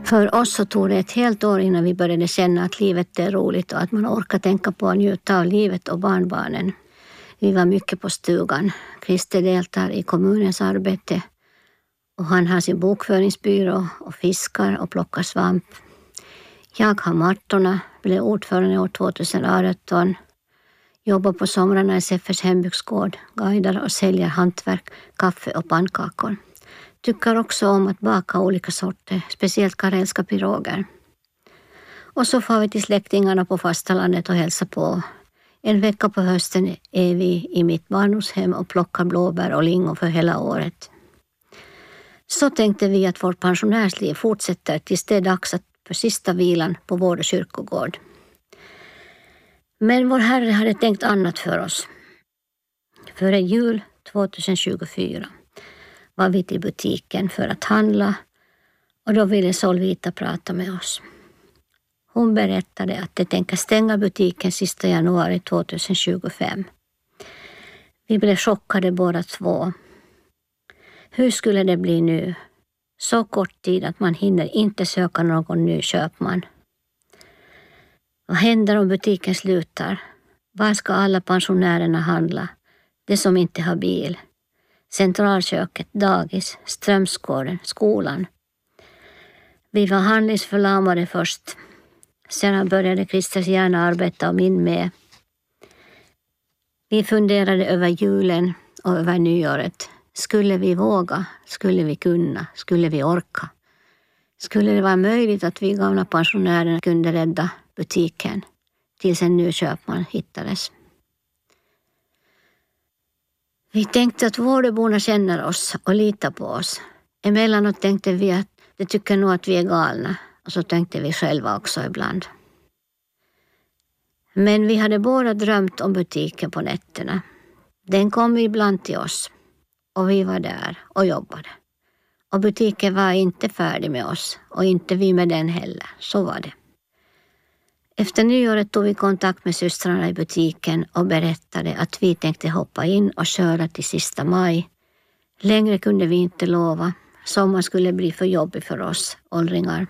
För oss så tog det ett helt år innan vi började känna att livet är roligt och att man orkar tänka på att njuta av livet och barnbarnen. Vi var mycket på stugan. Christer deltar i kommunens arbete och han har sin bokföringsbyrå och fiskar och plockar svamp. Jag har mattorna, blev ordförande år 2018, jobbar på somrarna i SFS hembygdsgård, guidar och säljer hantverk, kaffe och pannkakor. Tycker också om att baka olika sorter, speciellt karelska piroger. Och så får vi till släktingarna på fastalandet och hälsa på. En vecka på hösten är vi i mitt barndomshem och plockar blåbär och lingon för hela året. Så tänkte vi att vårt pensionärsliv fortsätter tills det är dags för sista vilan på vår kyrkogård. Men vår Herre hade tänkt annat för oss. Före jul 2024 var vi till butiken för att handla och då ville Solvita prata med oss. Hon berättade att de tänker stänga butiken sista januari 2025. Vi blev chockade båda två. Hur skulle det bli nu? Så kort tid att man hinner inte söka någon ny köpman. Vad händer om butiken slutar? Var ska alla pensionärerna handla? De som inte har bil. Centralköket, dagis, Strömsgården, skolan. Vi var handlingsförlamade först. Sedan började Christers hjärna arbeta och min med. Vi funderade över julen och över nyåret. Skulle vi våga? Skulle vi kunna? Skulle vi orka? Skulle det vara möjligt att vi gamla pensionärer kunde rädda butiken tills en ny köpman hittades? Vi tänkte att vårdeborna känner oss och litar på oss. Emellanåt tänkte vi att de tycker nog att vi är galna. Och så tänkte vi själva också ibland. Men vi hade båda drömt om butiken på nätterna. Den kom ibland till oss. Och vi var där och jobbade. Och butiken var inte färdig med oss. Och inte vi med den heller. Så var det. Efter nyåret tog vi kontakt med systrarna i butiken och berättade att vi tänkte hoppa in och köra till sista maj. Längre kunde vi inte lova. Sommaren skulle bli för jobbig för oss åldringar.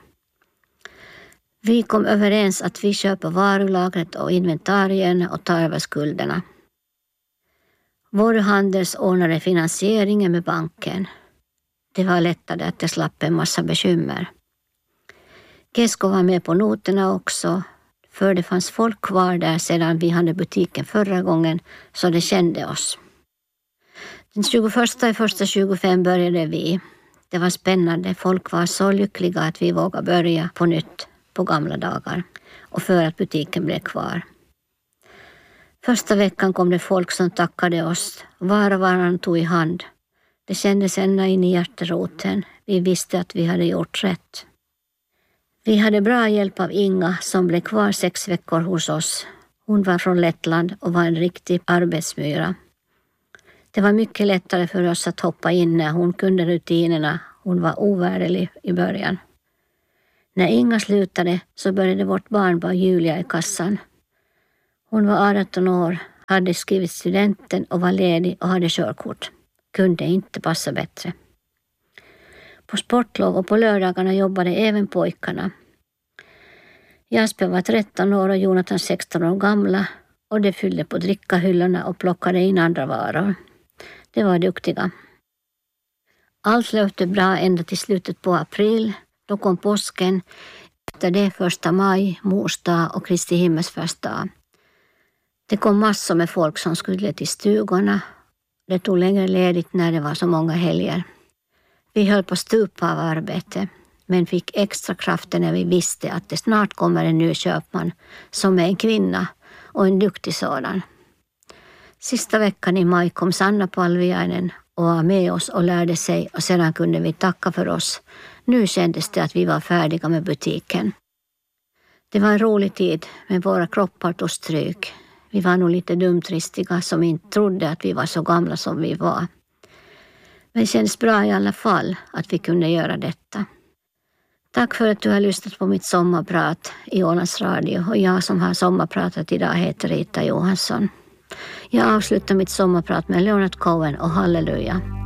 Vi kom överens att vi köper varulagret och inventarien och tar över skulderna. Varuhandels ordnade finansieringen med banken. Det var lättare att det slapp en massa bekymmer. Kesko var med på noterna också, för det fanns folk kvar där sedan vi hade butiken förra gången, så det kände oss. Den 21/1/25 började vi. Det var spännande, folk var så lyckliga att vi vågade börja på nytt på gamla dagar och för att butiken blev kvar. Första veckan kom det folk som tackade oss, var och varann tog i hand. Det kändes ända in i hjärteroten. Vi visste att vi hade gjort rätt. Vi hade bra hjälp av Inga som blev kvar 6 veckor hos oss. Hon var från Lettland och var en riktig arbetsmyra. Det var mycket lättare för oss att hoppa in när hon kunde rutinerna. Hon var ovärderlig i början. När Inga slutade så började vårt barnbarn Julia i kassan. Hon var 18 år, hade skrivit studenten och var ledig och hade körkort. Kunde inte passa bättre. På sportlov och på lördagarna jobbade även pojkarna. Jasper var 13 år och Jonathan 16 år gamla och de fyllde på drickahyllorna och plockade in andra varor. De var duktiga. Allt löpte bra ända till slutet på april. Då kom påsken, efter det 1 maj, mors dag och Kristi himmelsfärdsdag. Det kom massor med folk som skulle till stugorna. Det tog längre ledigt när det var så många helger. Vi höll på stupa av arbete, men fick extra krafter när vi visste att det snart kommer en ny köpman som är en kvinna och en duktig sådan. Sista veckan i maj kom Sanna Palviainen och var med oss och lärde sig och sedan kunde vi tacka för oss. Nu kändes det att vi var färdiga med butiken. Det var en rolig tid, men våra kroppar tog stryk. Vi var nog lite dumtristiga som inte trodde att vi var så gamla som vi var. Men det kändes bra i alla fall att vi kunde göra detta. Tack för att du har lyssnat på mitt sommarprat i Ålands Radio. Och jag som har sommarpratat idag heter Rita Johansson. Jag avslutar mitt sommarprat med Leonard Cohen och Halleluja.